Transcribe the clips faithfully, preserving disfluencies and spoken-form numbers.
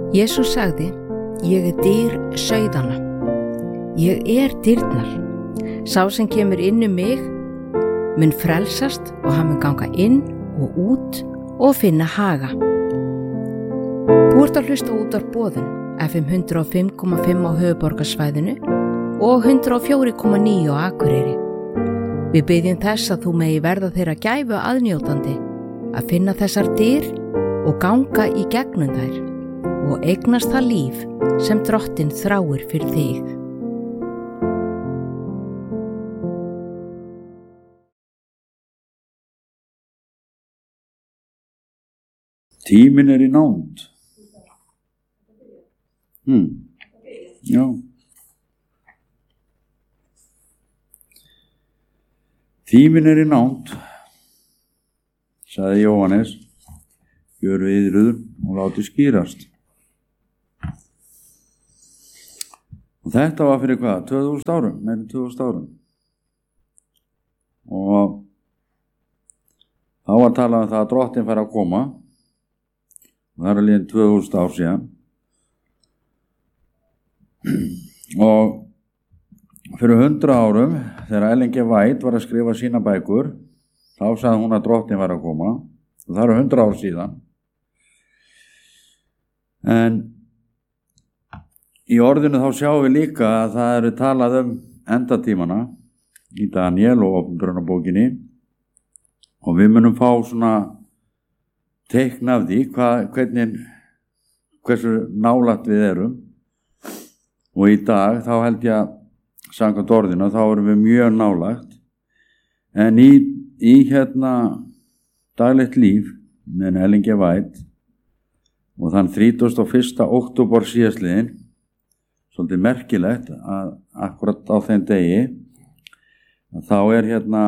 Jesús sagði, ég er dyr sauðanna. Ég er dyrnar. Sá sem kemur inn um mig mun frelsast og hann mun ganga inn og út og finna haga. Þú ert að hlusta út á boðun F M hundrað og fimm komma fimm á höfuðborgarsvæðinu og hundrað og fjögur komma níu á Akureyri. Við biðjum þess að þú megi verða þeirra gæfu aðnjótandi að finna þessar dyr og ganga í gegnum þær og eignast það líf sem Drottinn þráir fyrir þig. Tíminn er í nánd. Hmm. Já. Tíminn er í nánd, sagði Jóhannes, gjöru yðruð og láti skýrast. Og þetta var fyrir hvað? tvö þúsund árum, meira tvö þúsund árum. Og þá var talað um það að Drottinn færi að koma. Og það er alveg tvö þúsund ár síðan. Og fyrir hundrað árum, þegar Ellen G. White var að skrifa sína bækur, þá sagði hún að Drottinn færi að koma. Og það eru hundrað ár síðan. En í orðinu þá sjáum við líka að það eru talað um endatímana í Daniel og Åpenbarunarbókinni og við munum fá svona teikn af því hvað, hvernig, hversu nálægt við erum og í dag þá held ég að samkvæmt orðinu þá erum við mjög nálægt en í, í hérna daglegt líf með Ellen G. White og þann þrítugasta og fyrsta október síðastliðinn svolítið merkilegt að akkurat á þeim degi að þá er hérna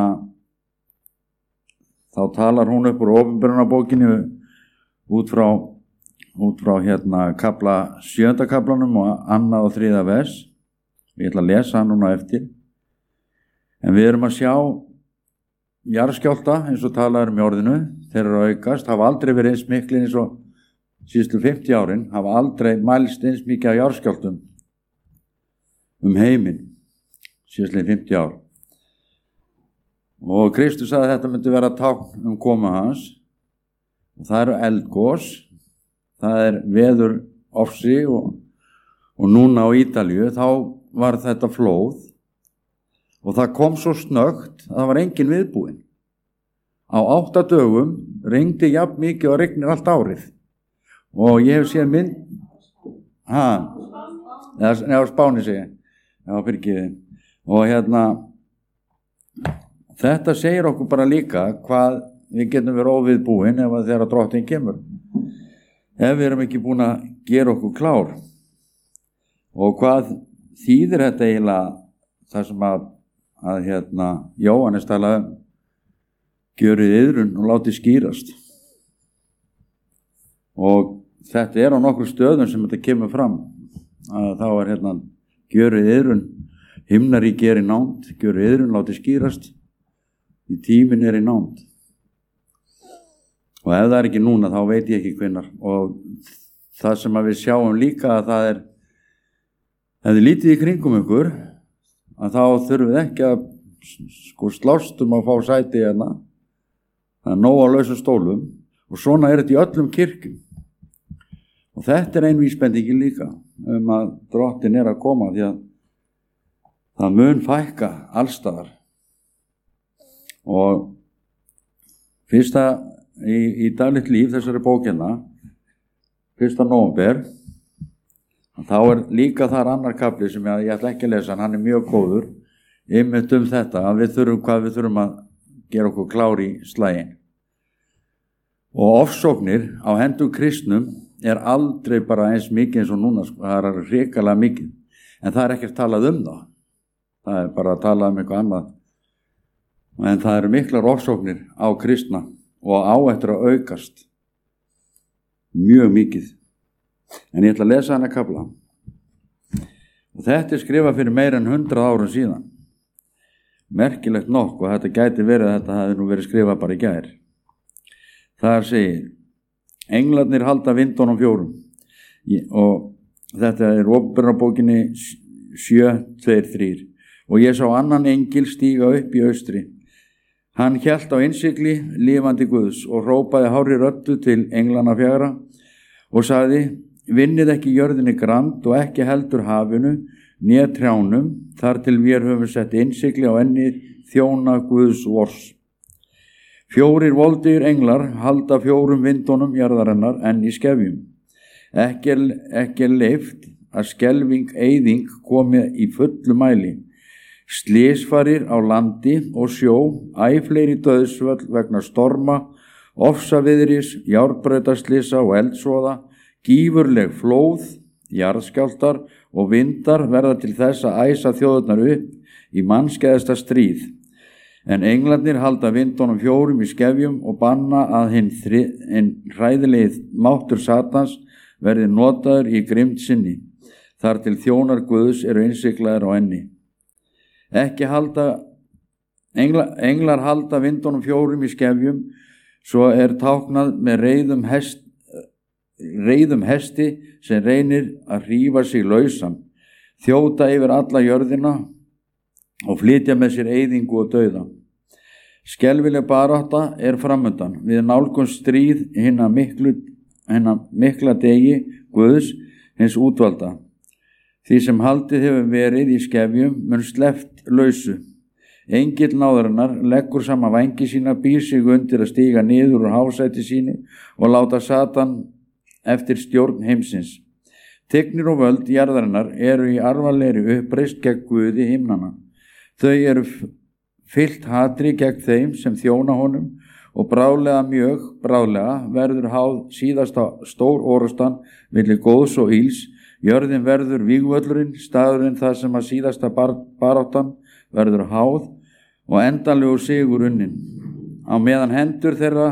þá talar hún upp úr Åpenbarunarbókinni út frá út frá hérna kafla sjöunda kaflanum og annað og þriðja vers. Ég ætla að lesa hann núna eftir. En við erum að sjá jarðskjálfta eins og talaður um í orðinu, þeir eru að aukast, hafa aldrei verið eins miklir eins og síðustu fimmtíu árin, hafa aldrei mælst eins mikið af jarðskjálftum um heiminn síðastliðin fimmtíu ár. Og Kristus sagði að þetta myndi vera tákn um koma hans og það eru eldgos, það er veður ofsi og, og núna á Ítalíu þá var þetta flóð og það kom svo snöggt að það var engin viðbúinn. Á átta dögum rigndi jafn mikið og rignir allt árið og ég hef séð mynd ha, eða, eða Spáni segja Já, fyrirgeðu. Og hérna, þetta segir okkur bara líka hvað við getum verið óviðbúin ef að þegar Drottinn kemur. Ef við erum ekki búin að gera okkur klár. Og hvað þýðir þetta eiginlega það sem að, að hérna, Jóhannes talaði um, gjörið iðrun og látið skýrast. Og þetta er á nokkur stöðum sem þetta kemur fram. Að þá er hérna Gjörið iðrun, himnaríki er í nánd, gjörið iðrun, látið skýrast, í tíminn er í nánd. Og ef það er ekki núna, þá veit ég ekki hvenær. Og það sem að við sjáum líka að það er, ef þið lítið í kringum ykkur, að þá þurfum við ekki að sko slást um að fá sæti hérna, það er nóg á lausum stólum, og svona er þetta í öllum kirkjum. Og þetta er ein vísbendingin líka um að Drottinn er að koma því að það mun fækka allstaðar. Og fyrsta í, í daglegt líf þessari bókina, fyrsta nóvember, þá er líka þar annar kafli sem ég, ég ætla ekki að lesa, hann er mjög góður, einmitt um þetta að við þurfum hvað við þurfum að gera okkur klár í slaginn. Og ofsóknir á hendur kristnum er aldrei bara eins mikið eins og núna, það er hrikalega mikið, en það er ekkert talað um það. Það er bara að tala um eitthvað annað. En það eru miklar ofsóknir á kristna og á eftir að aukast mjög mikið. En ég ætla að lesa hana kafla. Og þetta er skrifað fyrir meira en hundrað árum síðan. Merkilegt nokk og þetta gæti verið að þetta hefði nú verið skrifað bara í gær. Það segir, englarnir halda vindunum fjórum. og þetta er opinberabókinni sjö tveir þrír. Og ég sá annan engil stíga upp í austri. Hann hélt á innsigli lifandi Guðs og hrópaði hárri röddu til englana fjögra og sagði: vinnið ekki jörðinni grand og ekki heldur hafinu né trjánum þar til vér höfum sett innsigli á enni þjóna Guðs vors. Fjórir voldigir englar halda fjórum vindunum jarðarinnar enn í skefjum. Ekki er, ekki er leyft að skelfing eyðing komi í fullu mæli. Slysfarir á landi og sjó, æ fleiri dauðsföll vegna storma, ofsaviðris, járnbrautarslisa og eldsvoða, gífurleg flóð, jarðskjálftar og vindar verða til þess að æsa þjóðurnar upp í mannskæðasta stríð. En englarnir halda vindunum fjórum í skefjum og banna að hinn, hinn hræðilegi máttur Satans verði notaður í grimmd sinni, þar til þjónar Guðs eru innsiklaðir á enni. Ekki halda, englar, englar halda vindunum fjórum í skefjum, svo er táknað með reiðum, hest, reiðum hesti sem reynir að hrífa sig lausan, þjóta yfir alla jörðina og flytja með sér eyðingu og dauða. Skelfileg barátta er framundan við nálgun stríð hinna miklu, hinna mikla degi Guðs hins útvalda. Því sem haldið hefur verið í skefjum mun sleppt lausu. Engill náðarinnar leggur saman vængi sína, býr sig undir að stíga niður úr hásæti sínu og láta Satan eftir stjórn heimsins. Tignir og völd jarðarinnar eru í arfalegri uppreist gegn Guði himnanna. Þau eru fyllt hatri gegn þeim sem þjóna honum og bráðlega mjög bráðlega verður háð síðasta stór orustan milli góðs og íls. Jörðin verður vígvöllurinn, staðurinn þar sem að síðasta bar, baráttan verður háð og endanlegur sigur unnin. Á meðan hendur þeirra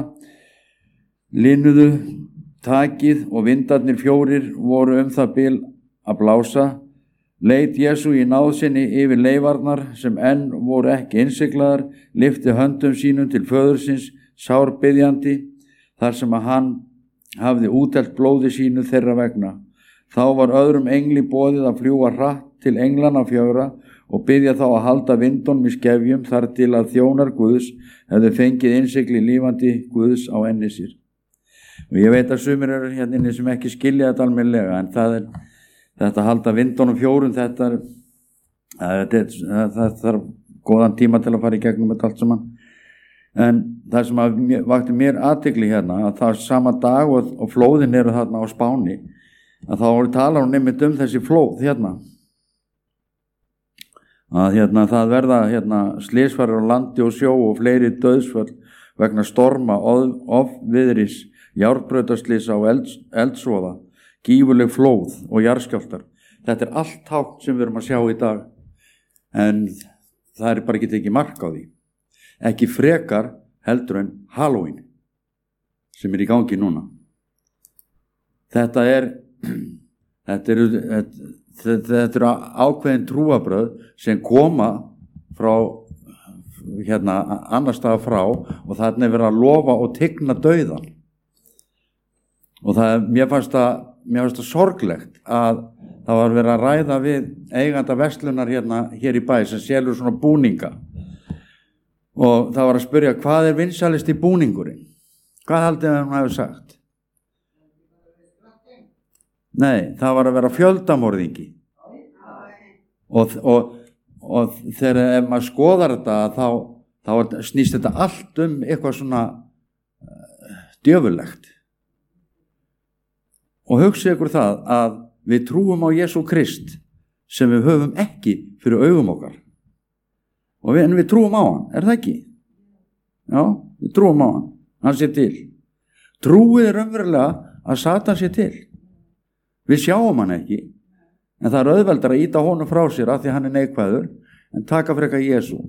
linuðu takið og vindarnir fjórir voru um það bil að blása, leit Jesú í náð sinni yfir leifarnar sem enn voru ekki innsiglaðar, lyfti höndum sínum til föðursins sárbiðjandi þar sem að hann hafði útelt blóði sínu þeirra vegna. Þá var öðrum engli boðið að fljúga hratt til englana fjögra og biðja þá að halda vindunum í skefjum þar til að þjónar Guðs hefðu fengið innsigli lífandi Guðs á enni sér. Og ég veit að sumir eru hérna inni sem ekki skilja þetta almennilega, en það er þetta að halda vindunum fjórum, þetta er það þarf góðan tíma til að fara í gegnum þetta allt saman. En það sem að vakti mér athygli hérna, að það sama dag og, og flóðin eru þarna á Spáni, að þá voru talar hún nefnt um þessi flóð hérna. Að hérna það verða hérna slysfarir á landi og sjó og fleiri dauðsföll vegna storma, ofviðris, járnbrautarslisa og elds, eldsvoða, gífurleg flóð og jarðskjálftar. Þetta er allt tákn sem við erum að sjá í dag, en það er bara ekki tekið mark á því. Ekki frekar heldur en Halloween sem er í gangi núna. Þetta er þetta eru, þetta, þetta eru ákveðin trúarbrögð sem koma frá hérna annar staðar frá og þarna er verið að lofa og tigna dauðan. Og það er, mér fannst það, mér fannst það sorglegt að það var verið að ræða við eiganda verslunar hérna hér í bæ sem selur svona búninga. Og það var að spyrja, hvað er vinsælist í búningurinn? Hvað haldið að hann hefur sagt? Nei, það var að vera fjöldamorðingi. Og, og, og þegar ef maður skoðar þetta, þá, þá snýst þetta allt um eitthvað svona uh, djöfulegt. Og hugsið ykkur það að við trúum á Jesú Krist sem við höfum ekki fyrir augum okkar. Og við, en við trúum á hann, er það ekki? Já, við trúum á hann, hann sé til. Trúið er umverulega að Satan sé til. Við sjáum hann ekki, en það er auðveldar að ýta honum frá sér af því hann er neikvæður, en taka frekar Jesú.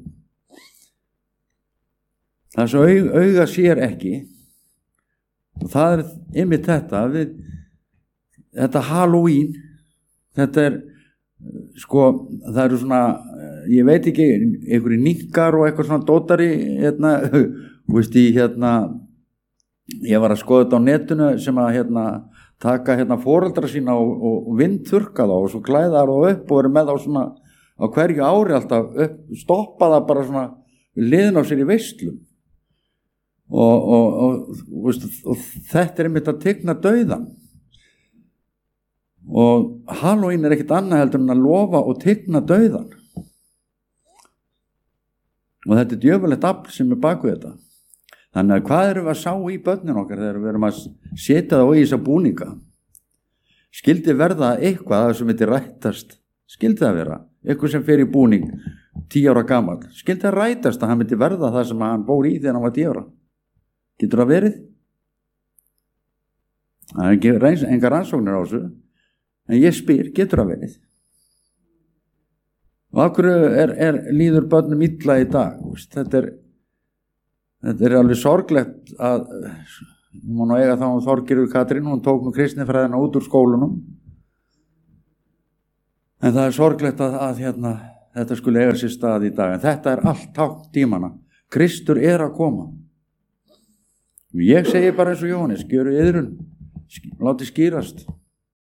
Það sem aug, auga sér ekki, og það er einmitt þetta, við, þetta Halloween, þetta er, sko, það eru svona, ég veit ekki, einhverjir nikkar og eitthvað svona dótari, hérna, þú veist, í hérna, ég var að skoða þetta á netinu sem að, hérna, taka hérna foreldra sína og, og vindþurka þá og svo klæða þá upp og vera með þá svona á hverju ári alltaf upp, stoppa það bara svona liðin á sér í veislum og, og, og, og, og þetta er einmitt að tigna dauðan og Halloween er ekkit annað heldur en að lofa og tigna dauðan og þetta er djöfulegt afl sem er bak við þetta. Þannig að hvað erum við að sá í börnin okkar þegar við erum að setja það á í þessa búninga? Skildi verða eitthvað sem þetta rættast, skildi það vera, eitthvað sem fer í búning tíu ára gamall, skildi það rættast að hann myndi verða það sem hann bór í þegar hann var tíu ára? Getur það verið? Það er ekki reins, engar rannsóknir á þessu, en ég spyr, getur það verið? Og af hverju er, er líður börnum illa í dag? Þetta er Þetta er alveg sorglegt að hún má nú eiga þá um Þorgerður Katrín, hún tók nú kristinfræðina út úr skólunum en það er sorglegt að, að hérna, þetta skulle eiga sér stað í dag en þetta er allt tákn tímana. Kristur er að koma og ég segi bara eins og Jóhannes, gjöru iðrun, láti skýrast.